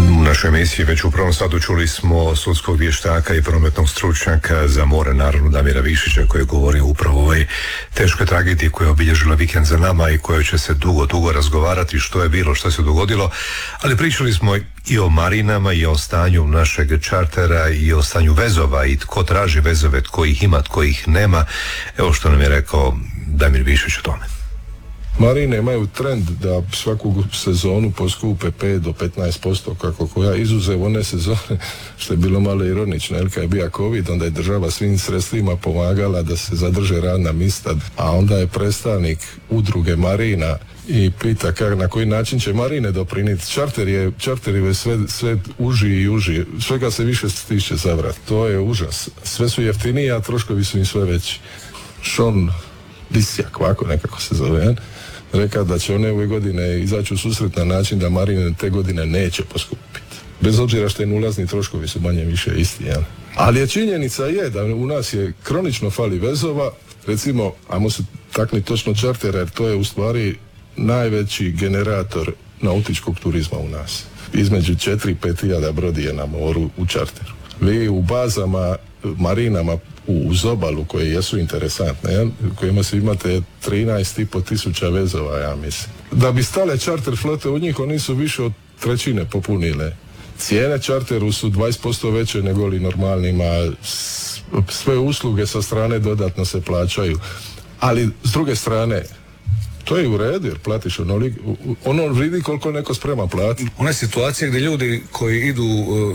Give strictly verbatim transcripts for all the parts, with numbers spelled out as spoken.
U našoj emisiji već u prvom satu čuli smo sudskog vještaka i prometnog stručnjaka za more, naravno Damira Višića, koji je govorio upravo o ovoj teškoj tragediji koja je obilježila vikend za nama i kojoj će se dugo, dugo razgovarati što je bilo, što se dogodilo, ali pričali smo i o marinama i o stanju našeg čartera i o stanju vezova i tko traži vezove, tko ih ima, tko ih nema. Evo što nam je rekao Damir Višić o tome. Marine imaju trend da svaku sezonu poskupe pet do petnaest posto, kako koja, izuzev one sezone, što je bilo malo ironično, jer kad je bio COVID, onda je država svim sredstvima pomagala da se zadrže radna mista, a onda je predstavnik udruge marina i pita kak, na koji način će marine dopriniti. Čarter je, čarter je sve, sve uži i uži, svega se više stiže za vrat. To je užas. Sve su jeftiniji, a troškovi su im sve veći. Sean Lisjak, ovako nekako se zove, rekao da će one ove godine izaći u susret na način da marine te godine neće poskupiti. Bez obzira što im ulazni troškovi su manje više isti. Ja. Ali je činjenica je da u nas je kronično fali vezova, recimo, ajmo se takni točno čartera, jer to je u stvari najveći generator nautičkog turizma u nas. Između četiri i pet hiljada brodi je na moru u čarteru. Vi u bazama, marinama uz obalu koje jesu interesantne, ja? Kojima se imate trinaest i pol tisuća vezova, ja mislim. Da bi stale čarter flote u njih, oni su više od trećine popunile. Cijene čarteru su dvadeset posto veće nego li normalnima, sve usluge sa strane dodatno se plaćaju. Ali s druge strane, to je u redu jer platiš ono, ono vidi koliko neko sprema platiti. One situacije gdje ljudi koji idu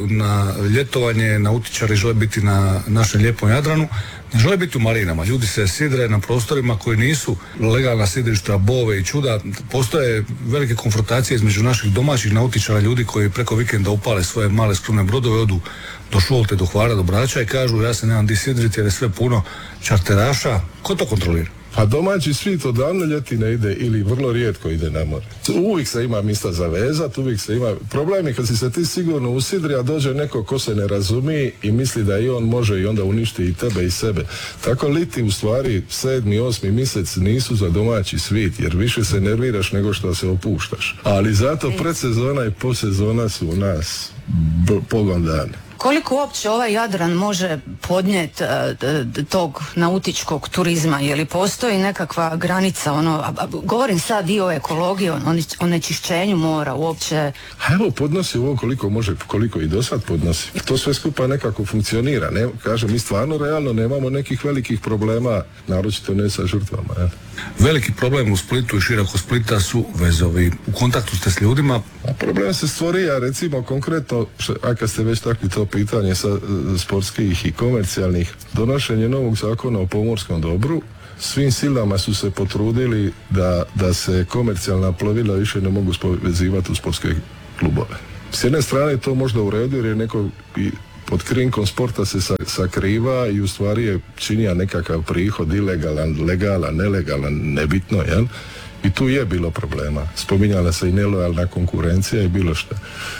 na ljetovanje, nautičari žele biti na našem lijepom Jadranu, ne žele biti u marinama. Ljudi se sidre na prostorima koji nisu legalna sidrišta, bove i čuda. Postoje velike konfrontacije između naših domaćih nautičara, ljudi koji preko vikenda upale svoje male skromne brodove, odu do Šolte, do Hvara, do Brača i kažu ja se nemam di sidriti jer je sve puno čarteraša. Ko to kontrolira? A domaći svijet odavno ljeti ne ide ili vrlo rijetko ide na more. Uvijek se ima mjesta za vezat, uvijek se ima... Problem je kad si se ti sigurno usidri, a dođe neko ko se ne razumije i misli da i on može i onda uništi i tebe i sebe. Tako liti u stvari sedmi, osmi mjesec nisu za domaći svijet, jer više se nerviraš nego što se opuštaš. Ali zato predsezona i posezona su u nas b- pogon dane. Koliko uopće ovaj Jadran može podnijeti uh, tog nautičkog turizma? Je li postoji nekakva granica? Ono, a, a, govorim sad i o ekologiji, o onečišćenju mora uopće. A evo, podnosi ovo koliko može, koliko i do sad podnosi. To sve skupa nekako funkcionira. Ne, kažem, mi stvarno realno nemamo nekih velikih problema, naročito ne sa žrtvama. Ja. Veliki problem u Splitu i široko Splita su vezovi. U kontaktu ste s ljudima? A problem se stvori, a recimo konkretno, a kad ste već takvi to pitanje sa sportskih i komercijalnih, donošenje novog zakona o pomorskom dobru, svim silama su se potrudili da, da se komercijalna plovila više ne mogu vezivati u sportske klubove. S jedne strane to možda u redu jer je neko i pod krinkom sporta se sakriva i u stvari je činija nekakav prihod, ilegalan, legalan, nelegalan, nebitno, jel? I tu je bilo problema. Spominjala se i nelojalna konkurencija i bilo što.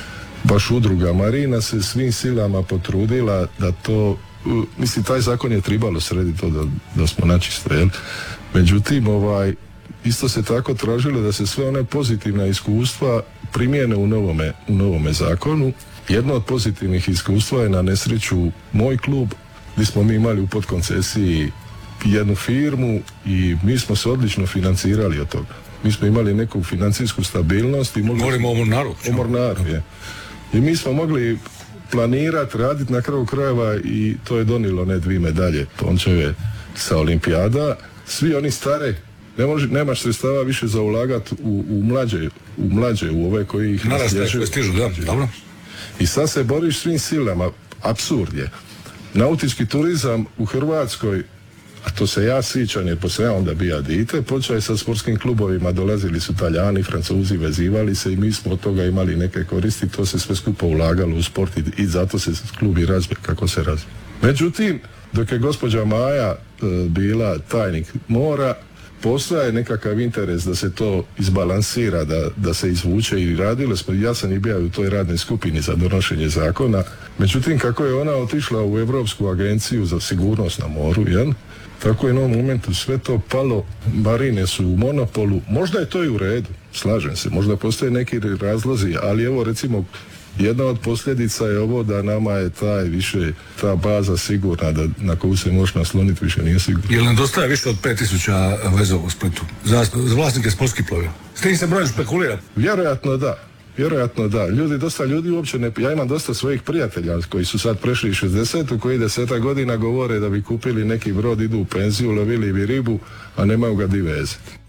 Baš udruga marina se svim silama potrudila da to, mislim, taj zakon je trebalo srediti to da, da smo načisto, jel? Međutim, ovaj, isto se tako tražilo da se sve one pozitivna iskustva primijene u novome, u novome zakonu. Jedno od pozitivnih iskustva je na nesreću moj klub, gdje smo mi imali u podkoncesiji jednu firmu i mi smo se odlično financirali od toga. Mi smo imali neku financijsku stabilnost i mogli... Govorimo o Mornaru. O Mornaru, je. I mi smo mogli planirati, raditi na kraju krajeva i to je donilo ne dvije medalje Tončeve sa olimpijada. Svi oni stare, ne može, nemaš sredstava više za ulagati u, u mlađe, u mlađe, u ove koji ih nasljeđuju. Koji stižu, da, dobro. I sad se boriš svim silama, apsurd je. Nautički turizam u Hrvatskoj, a to se ja sjećam jer poslije ja onda bija dite, počeo je sa sportskim klubovima, dolazili su Talijani, Francuzi, vezivali se i mi smo od toga imali neke koristi, to se sve skupo ulagalo u sport i, i zato se klub i razvija kako se razvija. Međutim, dok je gospođa Maja e, bila tajnik mora, postoje nekakav interes da se to izbalansira, da, da se izvuče i radilo smo, ja sam i bio u toj radnoj skupini za donošenje zakona, međutim kako je ona otišla u Europsku agenciju za sigurnost na moru, jel? Tako je na ovom momentu sve to palo, marine su u monopolu, možda je to i u redu, slažem se, možda postoje neki razlozi, ali evo recimo Jedna od posljedica je ovo da nama je taj više, ta baza sigurna, da na koju se može nasloniti više nije sigurna. Jel nedostaje više od pet tisuća vezova u Splitu za, za vlasnike sportskih plovila? S tim se brojem špekulira? Vjerojatno da. Vjerojatno da. Ljudi, dosta ljudi uopće ne... Ja imam dosta svojih prijatelja koji su sad prešli šezdeset, koji desetak godina govore da bi kupili neki brod, idu u penziju, lovili bi ribu, a nemaju ga di vezati.